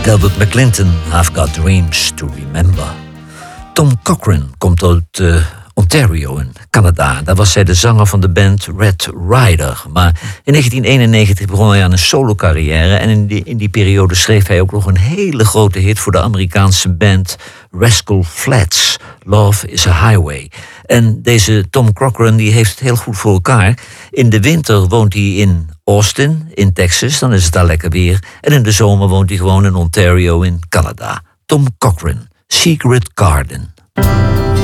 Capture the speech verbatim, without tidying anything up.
Delbert McClinton, I've Got Dreams to Remember. Tom Cochrane komt uit uh, Ontario in Canada. Daar was hij de zanger van de band Red Rider. Maar in negentien eenennegentig begon hij aan een solo-carrière. En in die, in die periode schreef hij ook nog een hele grote hit voor de Amerikaanse band Rascal Flatts. Love is a Highway. En deze Tom Cochrane die heeft het heel goed voor elkaar. In de winter woont hij in Austin, in Texas. Dan is het daar lekker weer. En in de zomer woont hij gewoon in Ontario in Canada. Tom Cochrane, Secret Garden.